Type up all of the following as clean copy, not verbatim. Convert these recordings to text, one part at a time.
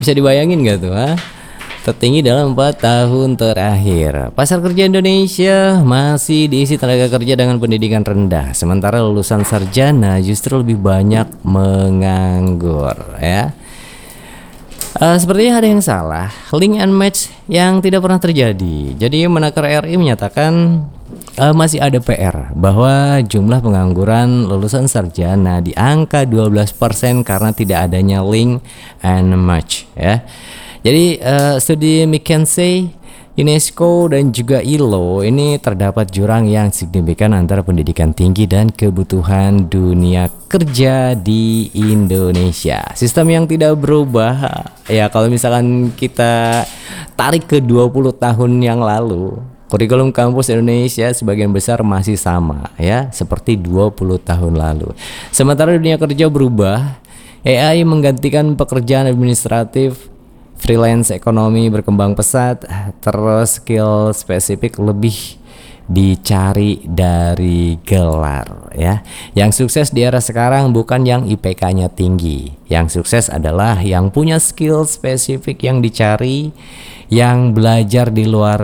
Bisa dibayangin nggak tuh, tertinggi dalam 4 tahun terakhir. Pasar kerja Indonesia masih diisi tenaga kerja dengan pendidikan rendah, sementara lulusan sarjana justru lebih banyak menganggur ya. Sepertinya ada yang salah, link and match yang tidak pernah terjadi. Jadi Menaker RI menyatakan masih ada PR bahwa jumlah pengangguran lulusan sarjana di angka 12% karena tidak adanya link and match ya. Jadi studi McKinsey, UNESCO dan juga ILO ini terdapat jurang yang signifikan antara pendidikan tinggi dan kebutuhan dunia kerja di Indonesia. Sistem yang tidak berubah ya, kalau misalkan kita tarik ke 20 tahun yang lalu, kurikulum kampus Indonesia sebagian besar masih sama ya, seperti 20 tahun lalu. Sementara dunia kerja berubah, AI menggantikan pekerjaan administratif, freelance ekonomi berkembang pesat, terus skill spesifik lebih dicari dari gelar ya. Yang sukses di era sekarang bukan yang IPK-nya tinggi. Yang sukses adalah yang punya skill spesifik yang dicari, yang belajar di luar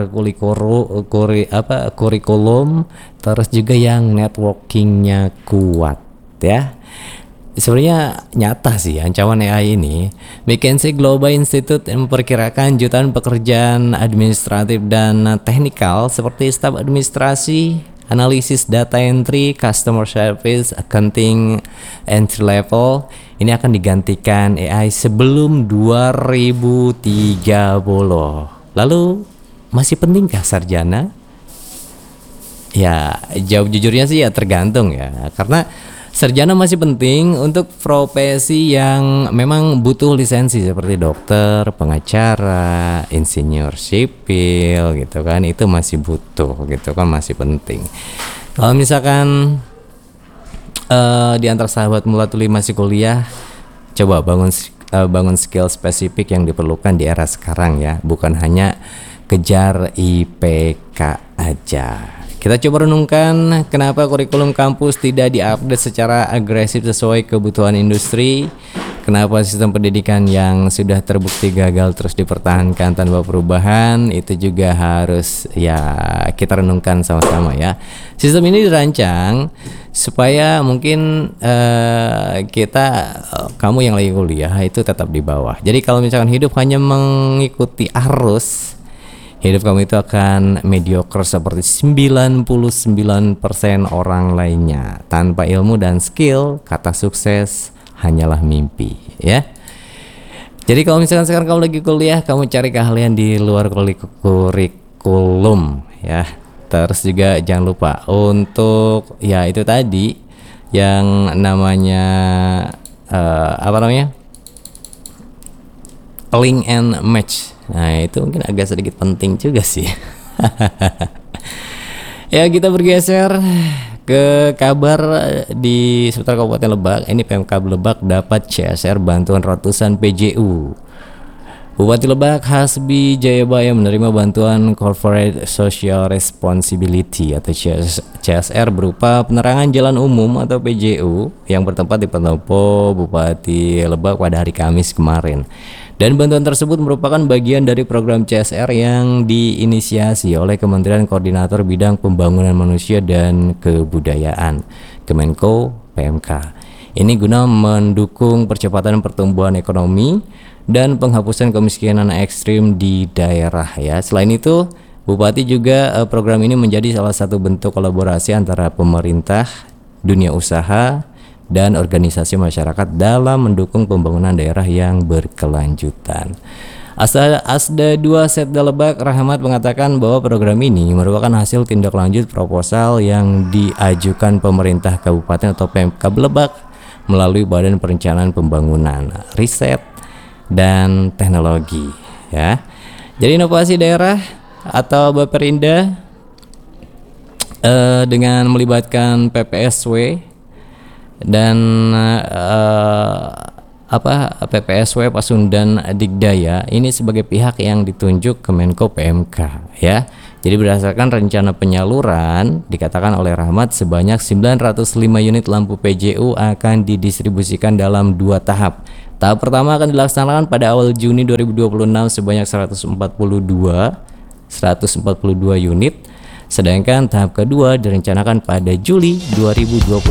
kurikulum, terus juga yang networkingnya kuat ya. Sebenarnya nyata sih ancaman AI ini. McKinsey Global Institute memperkirakan jutaan pekerjaan administratif dan teknikal seperti staf administrasi, analisis data entry, customer service, accounting, entry level ini akan digantikan AI sebelum 2030. Lalu masih pentingkah sarjana? Ya, jawab jujurnya sih ya tergantung ya. Karena sarjana masih penting untuk profesi yang memang butuh lisensi seperti dokter, pengacara, insinyur sipil gitu kan, itu masih butuh gitu kan, masih penting. Kalau misalkan di antara sahabat Mula Tuli masih kuliah, coba bangun skill spesifik yang diperlukan di era sekarang ya, bukan hanya kejar IPK aja. Kita coba renungkan kenapa kurikulum kampus tidak diupdate secara agresif sesuai kebutuhan industri. Kenapa sistem pendidikan yang sudah terbukti gagal terus dipertahankan tanpa perubahan. Itu juga harus ya kita renungkan sama-sama ya. Sistem ini dirancang supaya mungkin kamu yang lagi kuliah itu tetap di bawah. Jadi kalau misalkan hidup hanya mengikuti arus, hidup kamu itu akan mediocre seperti 99% orang lainnya. Tanpa ilmu dan skill, kata sukses hanyalah mimpi ya. Jadi kalau misalkan sekarang kamu lagi kuliah, kamu cari keahlian di luar kurikulum ya. Terus juga jangan lupa untuk ya itu tadi yang namanya link and match. Nah itu mungkin agak sedikit penting juga sih. Ya kita bergeser ke kabar di seputar Kabupaten Lebak. Ini Pemkab Lebak dapat CSR bantuan ratusan PJU. Bupati Lebak Hasbi Jayabaya menerima bantuan Corporate Social Responsibility atau CSR berupa penerangan jalan umum atau PJU yang bertempat di pendopo Bupati Lebak pada hari Kamis kemarin. Dan bantuan tersebut merupakan bagian dari program CSR yang diinisiasi oleh Kementerian Koordinator Bidang Pembangunan Manusia dan Kebudayaan, Kemenko PMK. Ini guna mendukung percepatan pertumbuhan ekonomi dan penghapusan kemiskinan ekstrim di daerah ya. Selain itu, Bupati juga program ini menjadi salah satu bentuk kolaborasi antara pemerintah, dunia usaha, dan organisasi masyarakat dalam mendukung pembangunan daerah yang berkelanjutan. Asda 2 Setda Lebak Rahmat mengatakan bahwa program ini merupakan hasil tindak lanjut proposal yang diajukan pemerintah kabupaten atau Pemkab Lebak melalui Badan Perencanaan Pembangunan, Riset dan Teknologi ya. Jadi inovasi daerah atau Baperinda dengan melibatkan PPSW dan PPSW Pasundan Digdaya ini sebagai pihak yang ditunjuk Kemenko PMK ya. Jadi berdasarkan rencana penyaluran dikatakan oleh Rahmat sebanyak 905 unit lampu PJU akan didistribusikan dalam 2 tahap Tahap pertama akan dilaksanakan pada awal Juni 2026 sebanyak 142 unit, sedangkan tahap kedua direncanakan pada Juli 2026.